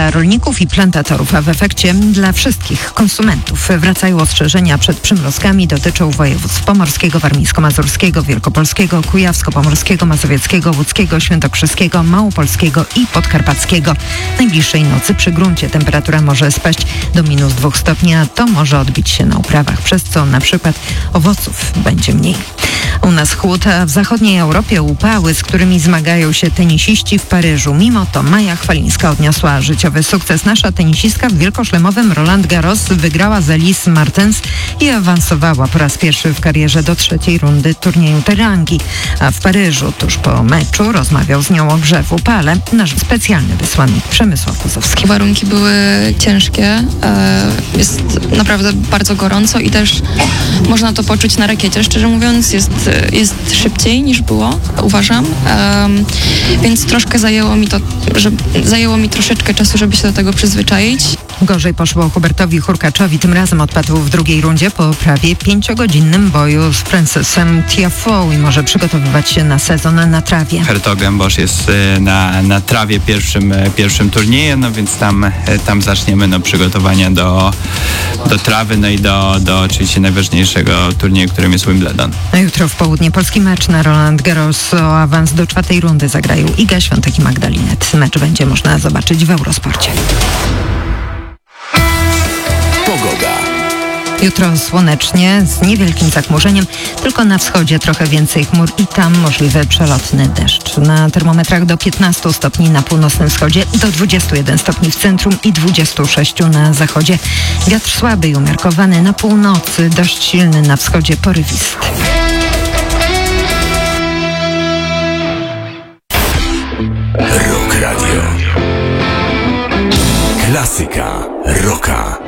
dla rolników i plantatorów, a w efekcie dla wszystkich konsumentów. Wracają ostrzeżenia przed przymrozkami, dotyczą województw pomorskiego, warmińsko-mazurskiego, wielkopolskiego, kujawsko-pomorskiego, mazowieckiego, łódzkiego, świętokrzyskiego, małopolskiego i podkarpackiego. Najbliższej nocy przy gruncie temperatura może spaść do -2 stopni, a to może odbić się na uprawach, przez co na przykład owoców będzie mniej. U nas chłód, a w zachodniej Europie upały, z którymi zmagają się tenisiści w Paryżu. Mimo to Maja Chwalińska odniosła życiowy sukces. Nasza tenisistka w wielkoszlemowym Roland Garros wygrała z Elise Mertens i awansowała po raz pierwszy w karierze do 3. rundy turnieju Terrangi. A w Paryżu tuż po meczu rozmawiał z nią o grze w upale nasz specjalny wysłannik Przemysław Kozowski. Warunki były ciężkie, jest naprawdę bardzo gorąco i też można to poczuć na rakiecie. Szczerze mówiąc, jest szybciej niż było, uważam, więc troszkę zajęło mi troszeczkę czasu, żeby się do tego przyzwyczaić. Gorzej poszło Hubertowi Hurkaczowi. Tym razem odpadł w drugiej rundzie po prawie 5-godzinnym boju z Francesem Tiafoe i może przygotowywać się na sezon na trawie. Hertogenbosch jest na trawie pierwszym turnieju, no więc tam zaczniemy przygotowania do trawy, no i do oczywiście najważniejszego turnieju, którym jest Wimbledon. A jutro w południe polski mecz na Roland Garros o awans do 4. rundy zagrają Iga Świątek i Magdalinet. Mecz będzie można zobaczyć w Eurosporcie. Jutro słonecznie, z niewielkim zachmurzeniem, tylko na wschodzie trochę więcej chmur i tam możliwy przelotny deszcz. Na termometrach do 15 stopni na północnym wschodzie, do 21 stopni w centrum i 26 na zachodzie. Wiatr słaby i umiarkowany na północy, dość silny na wschodzie, porywisty. Rock Radio. Klasyka rocka.